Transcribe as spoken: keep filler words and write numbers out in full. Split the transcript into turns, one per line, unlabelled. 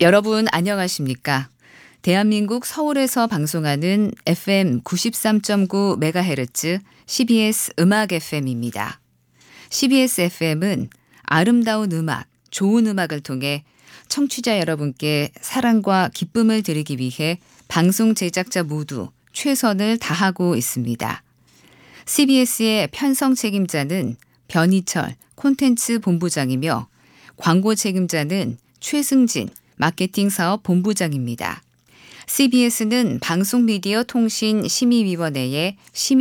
여러분 안녕하십니까? 대한민국 서울에서 방송하는 에프엠 구십삼 점 구 메가헤르츠 씨비에스 음악 에프엠입니다. 씨비에스 에프엠은 아름다운 음악, 좋은 음악을 통해 청취자 여러분께 사랑과 기쁨을 드리기 위해 방송 제작자 모두 최선을 다하고 있습니다. 씨비에스의 편성 책임자는 변희철 콘텐츠 본부장이며 광고 책임자는 최승진 마케팅 사업 본부장입니다. 씨비에스는 방송미디어 통신심의위원회의 심의